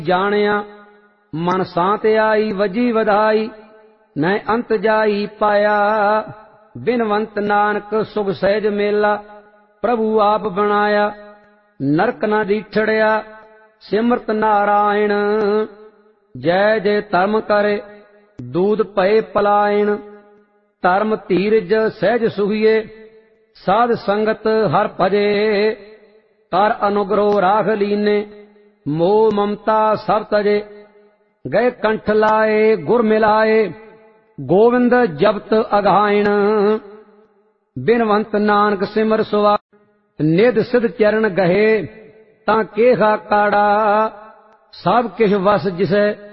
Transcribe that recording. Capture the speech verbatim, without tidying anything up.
ਜਾਣਿਆ ਮਨ ਸਾਂਤ ਆਈ ਵਜੀ ਵਧਾਈ ਨੈ ਅੰਤ ਜਾਈ ਪਾਇਆ ਬਿਨਵੰਤ ਨਾਨਕ ਸੁਖ ਸਹਿਜ ਮੇਲਾ ਪ੍ਰਭੂ ਆਪ ਬਣਾਇਆ ਨਰਕ ਨਾ ਦੀਠੜਿਆ ਸਿਮਰਤ ਨਾਰਾਇਣ ਜੈ ਜੈ ਧਰਮ ਕਰੇ ਦੂਧ ਭਏ ਪਲਾਇਣ ਧਰਮ ਧੀਰਜ ਸਹਿਜ ਸੁਹੀਏ ਸਾਧ ਸੰਗਤ ਹਰ ਭਜੇ ਕਰ ਅਨੁਗ੍ਰਹ ਰਾਖ ਲੀਨੇ ਮੋਹ ਮਮਤਾ ਸਭ ਤਜੇ ਗਏ ਕੰਠ ਲਾਏ ਗੁਰ ਮਿਲਾਏ ਗੋਵਿੰਦ ਜਪਤ ਅਗਾਇਣ ਬਿਨਵੰਤ ਨਾਨਕ ਸਿਮਰ ਸੁਆ ਨਿਧ ਸਿਧ ਚਰਨ ਗਹੇ ਤਾਂ ਕੇਹਾ ਕਾੜਾ ਸਭ ਕਿਛ ਵਸ ਜਿਸੈ